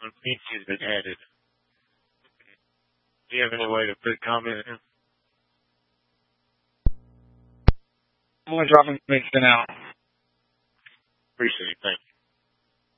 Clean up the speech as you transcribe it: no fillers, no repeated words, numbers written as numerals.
When pink has been added. Do you have any way to put a comment in? I'm going to drop him now. Appreciate it. Thank you.